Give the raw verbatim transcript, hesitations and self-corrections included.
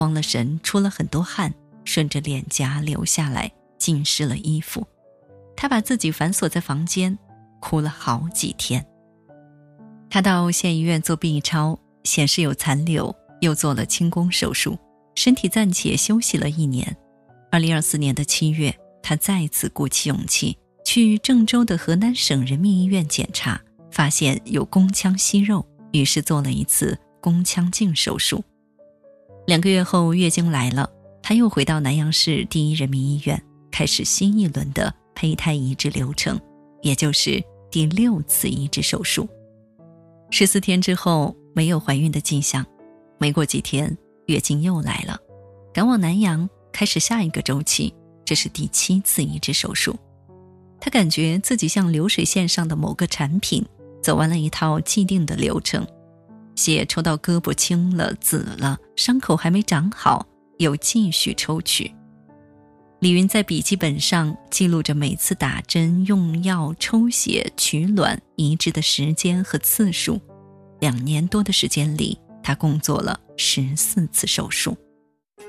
慌了神，出了很多汗，顺着脸颊流下来，浸湿了衣服。她把自己反锁在房间，哭了好几天。她到县医院做 B 超，显示有残留，又做了清宫手术，身体暂且休息了一年。二零二四年的七月，她再次鼓起勇气去郑州的河南省人民医院检查，发现有宫腔息肉，于是做了一次宫腔镜手术。两个月后月经来了，她又回到南阳市第一人民医院，开始新一轮的胚胎移植流程，也就是第六次移植手术。十四天之后没有怀孕的迹象，没过几天月经又来了，赶往南阳开始下一个周期，这是第七次移植手术。她感觉自己像流水线上的某个产品，走完了一套既定的流程，血抽到胳膊青了紫了，伤口还没长好，又继续抽取。李云在笔记本上记录着每次打针、用药、抽血、取卵、移植的时间和次数。两年多的时间里，她共做了十四次手术。